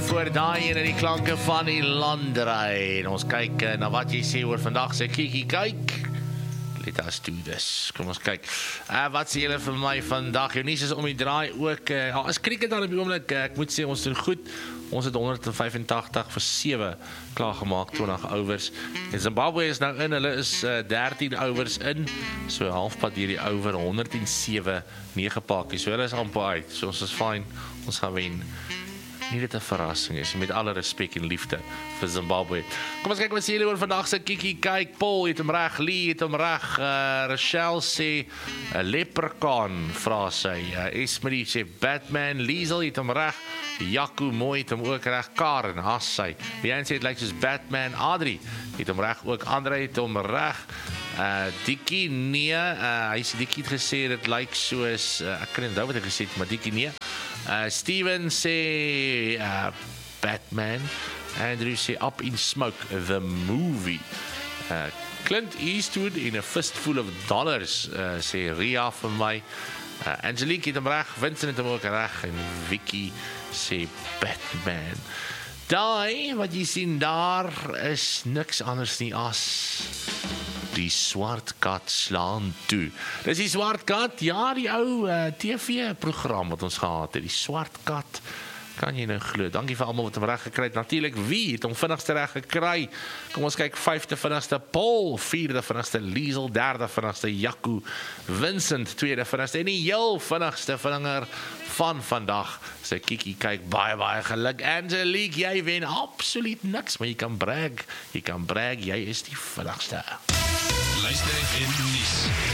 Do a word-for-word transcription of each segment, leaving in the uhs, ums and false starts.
voor daai en die klanke van die landry. En ons kyk uh, na wat jy sê oor vandag se kiekie kyk. Let us do this. Kom ons kyk. Uh, wat sê julle vir my vandag? Eunice is om die draai ook. Uh, ja, as cricket dan op die oomblik, uh, ek moet sê ons doen goed. Ons het honderd vyf en agtig vir sewe klaargemaak, twintig overs. En Zimbabwe is nou in, hulle is uh, dertien overs in. So halfpad hierdie over, honderd sewe, nege pakkies. So hulle is amper uit. So ons is fine. Ons gaan wen. Nie dit 'n verrassing is, met alle respek en liefde vir Zimbabwe. Kom ons kyk wat sê julle oor vandag se kiekie kyk. Paul het hom reg, Lee het hom reg, uh, Rochelle sê uh, leprechaun, vra sy. Uh, Esmerie sê Batman, Liesel het hom reg, Jaco mooi het hom ook reg, Karen, as sy. Wie sê het lyk soos Batman, Adri het hom reg, ook Andre het hom reg. Uh, Dikkie, nee, uh, hy sê Dikkie het gesê, dit lyk soos, uh, ek kan nie onthou wat hy gesê het, maar Dikkie nee. Uh, Steven sê uh, Batman. Andrew sê Up in Smoke, the movie. Uh, Clint Eastwood in a fistful of dollars, uh, sê Ria vir my. Uh, Angelique het hom reg, Vincent het hom ook reg, en Vicky sê Batman. Daai, wat jy sien daar, is niks anders nie as die swart kat slaan toe. Dis die swart kat, ja, die ou uh, T V-program wat ons gehad het, die swart kat, kan jy nou glo. Dankie vir almal wat hom reg gekry het. Natuurlik, wie het hom vinnigste reg gekry? Kom ons kyk, vyfde vinnigste Paul, vierde vinnigste Liesel, derde vinnigste Jaco, Vincent, tweede vinnigste, en die heel vinnigste vinniger van vandag. Sy kiekie kyk, baie, baie geluk. Angelique, jy wen absoluut niks, maar jy kan brag, jy kan brag, jy is die vinnigste. Luister F M nuus.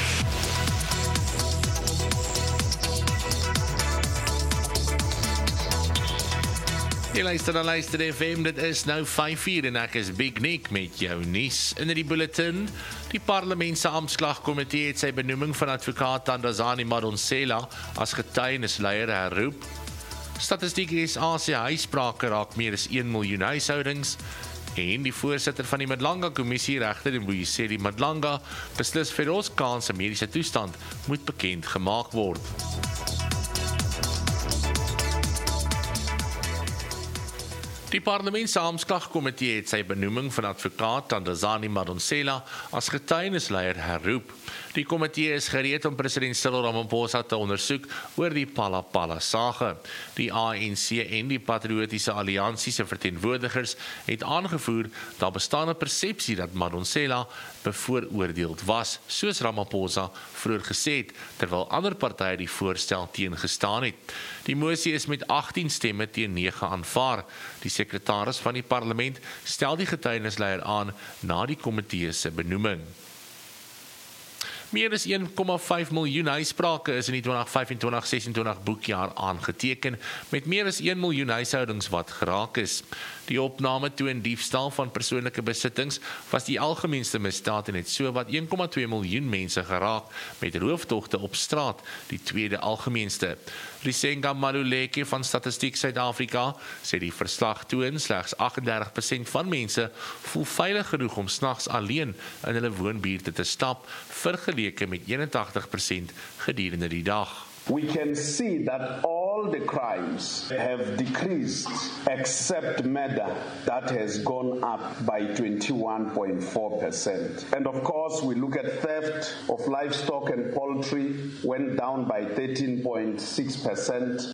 Jy luister na Luister F M, dit is nou vyf uur en ek is Big Nick met jou nuus. In die bulletin, die parlement se amptklagkomitee het sy benoeming van advokaat Thandazani Madonsela as getuienisleier herroep. Statistiek S A se huisprake raak meer as een miljoen huishoudings. En die voorsitter van die Madlanga Kommissie, regter Mbuyiseni Madlanga, beslis Feroz Khan se mediese toestand moet bekend gemaak word. Die parlement se amptklagkomitee het sy benoeming van advokaat Thandazani Madonsela as getuienisleier herroep. Die komitee is gereed om president Cyril Ramaphosa te ondersoek oor die Phala-Phala sage. Die A N C en die Patriotiese Alliansie se verteenwoordigers het aangevoer dat bestaan 'n persepsie dat Madonsela bevooroordeeld was, soos Ramaphosa vroeër gesê het, terwyl ander partye die voorstel teengestaan het. Die mosie is met agttien stemme teen nege aanvaar. Die sekretaris van die parlement stel die getuienisleier aan na die komitee se benoeming. Meer as een komma vyf miljoen huisprake is in die twintig vyf-twintig ses-twintig boekjaar aangeteken, met meer as een miljoen huishoudings wat geraak is. Die opname toon diefstal van persoonlike besittings was die algemeenste misdaad en het so wat een komma twee miljoen mense geraak, met rooftogte op straat die tweede algemeenste. Risenga Maluleke van Statistiek Suid-Afrika sê die verslag toon slegs agt en dertig persent van mense voel veilig genoeg om snags alleen in hulle woonbuurte te stap, vergeleke met eenentagtig persent gedurende die dag. We can see that all the crimes have decreased except murder, that has gone up by twenty-one point four percent. And of course, we look at theft of livestock and poultry, went down by thirteen point six percent.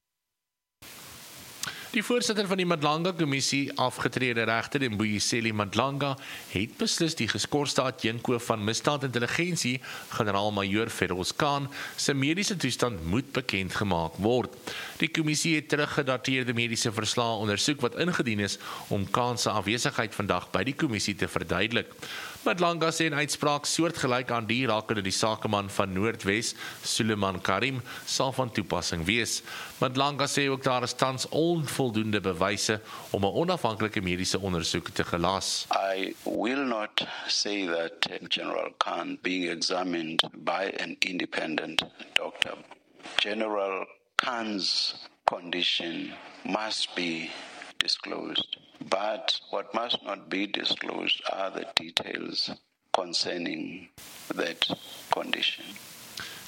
Die voorsitter van die Madlanga Kommissie, afgetrede regter Mbuyiseni Madlanga, het beslis die geskorste adjunko van misdaadintelligensie, generaal-majoor Feroz Khan, se mediese toestand moet bekend gemaak word. Die kommissie het teruggedateerde mediese verslae ondersoek wat ingedien is om Khan se afwesigheid vandag by die kommissie te verduidelik. Madlanga sê in uitspraak soortgelyk aan die rakende die sakeman van Noordwes, Suleiman Karim, sal van toepassing wees. Madlanga sê ook daar is tans onvoldoende bewyse om 'n onafhanklike mediese ondersoek te gelas. I will not say that General Khan being examined by an independent doctor. General Khan's condition must be disclosed. But what must not be disclosed are the details concerning that condition.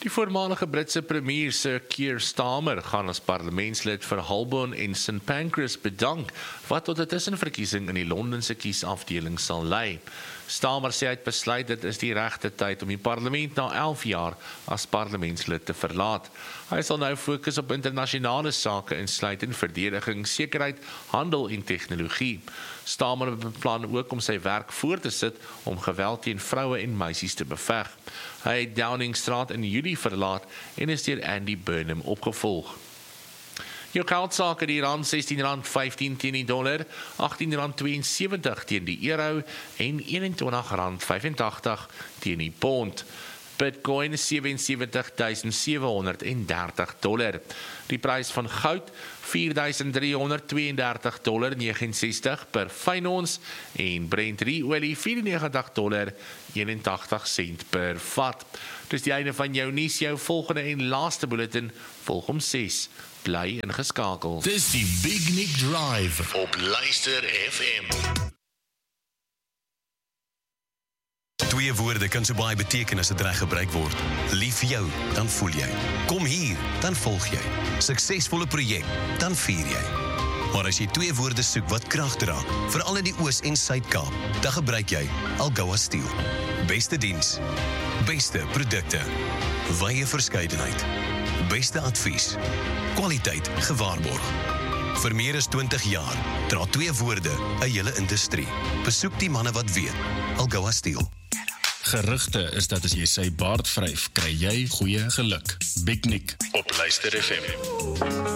Die voormalige Britse premier Sir Keir Starmer gaan as parlementslid vir Holborn en St Pancras bedank, wat tot 'n tussenverkiesing in die Londense kiesafdeling sal lei. Starmer sê hy het besluit dit is die regte tyd om die parlement na elf jaar as parlementslid te verlaat. Hy sal nou fokus op internasionale sake insluitend verdediging, sekerheid, handel en tegnologie. Starmer beplan ook om sy werk voort te sit om geweld teen vroue en meisies te beveg. Hy het Downingstraat in Julie verlaat en is deur Andy Burnham opgevolg. Jou geldsake, die rand sestien rand vyftien teen die dollar, agttien rand tweeënsewentig teen die euro en eenentwintig rand vyfentagtig teen die pond. Bitcoin sewe en sewentjie duisend sewe honderd en dertig dollar. Die prys van goud vier duisend drie honderd tweeëndertig dollar en negenenses per fyn ons en Brent olie vyfennegentig dollar eenentagtig sent per vat. Dis die einde van jou nuus, jou volgende en laaste bulletin volg om ses. Bly ingeskakel. Dis die Big Nick Drive op Luister F M. Twee woorde kan so baie beteken as dit reg gebruik word. Lief vir jou, dan voel jy. Kom hier, dan volg jy. Suksesvolle projek, dan vier jy. Maar as jy twee woorde soek wat krag dra, veral in die Oos- en Suid-Kaap, dan gebruik jy Algoa Steel. Beste diens, beste produkte, wye verskeidenheid, beste advies, kwaliteit gewaarborg. Vir meer as twintig jaar dra twee woorde 'n hele industrie. Besoek die manne wat weet. Algoa Steel. Gerugte is dat as jy sy baard vryf, kry jy goeie geluk. Big Nick op Luister F M.